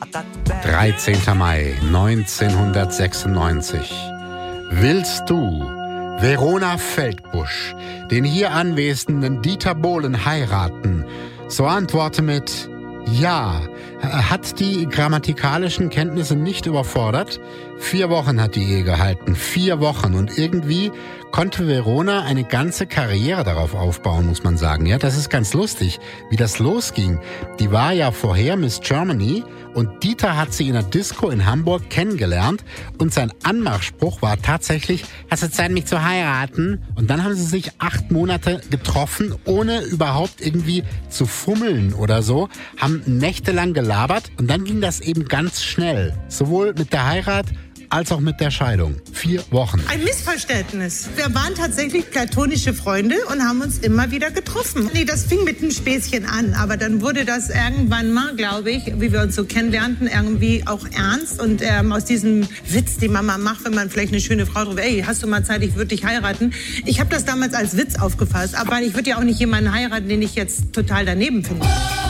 13. Mai 1996. Willst du Verona Feldbusch, den hier anwesenden Dieter Bohlen, heiraten? So antworte mit Ja. Hat die grammatikalischen Kenntnisse nicht überfordert? 4 Wochen hat die Ehe gehalten. 4 Wochen. Und irgendwie konnte Verona eine ganze Karriere darauf aufbauen, muss man sagen. Ja, das ist ganz lustig, wie das losging. Die war ja vorher Miss Germany und Dieter hat sie in einer Disco in Hamburg kennengelernt und sein Anmachspruch war tatsächlich: Hast du Zeit, mich zu heiraten? Und dann haben sie sich 8 Monate getroffen, ohne überhaupt irgendwie zu fummeln oder so, haben nächtelang gelabert und dann ging das eben ganz schnell. Sowohl mit der Heirat als auch mit der Scheidung. 4 Wochen. Ein Missverständnis. Wir waren tatsächlich platonische Freunde und haben uns immer wieder getroffen. Nee, das fing mit einem Späßchen an, aber dann wurde das irgendwann mal, glaube ich, wie wir uns so kennenlernten, irgendwie auch ernst. Und aus diesem Witz, den Mama macht, wenn man vielleicht eine schöne Frau drauf, ey, hast du mal Zeit, ich würde dich heiraten. Ich habe das damals als Witz aufgefasst, aber ich würde ja auch nicht jemanden heiraten, den ich jetzt total daneben finde.